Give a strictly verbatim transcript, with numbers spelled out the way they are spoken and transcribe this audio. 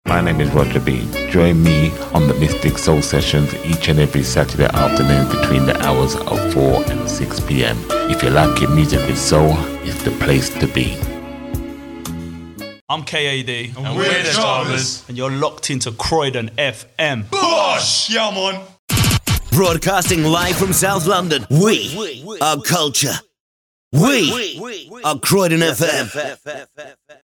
My name is Roger B. Join me on the Mystic Soul Sessions each and every Saturday afternoon between the hours of four and six p.m. If you like your music with soul, it's the place to be. I'm K A D. And, and we're the Chalmers. And you're locked into Croydon F M. Bosh! Yeah, man. Broadcasting live from South London. We are culture. We are Croydon F M.